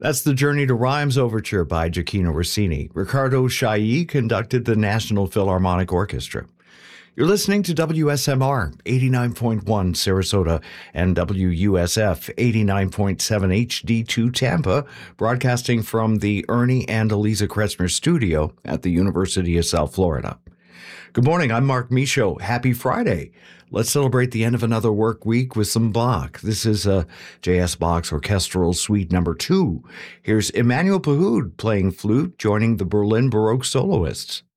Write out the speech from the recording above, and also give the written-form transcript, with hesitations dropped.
That's the Journey to Rhymes Overture by Gioacchino Rossini. Riccardo Chailly conducted the National Philharmonic Orchestra. You're listening to WSMR 89.1 Sarasota and WUSF 89.7 HD2 Tampa, broadcasting from the Ernie and Eliza Kretzmer studio at the University of South Florida. Good morning, I'm Mark Michaud. Happy Friday. Let's celebrate the end of another work week with some Bach. This is J.S. Bach's Orchestral Suite Number 2. Here's Emmanuel Pahud playing flute, joining the Berlin Baroque soloists.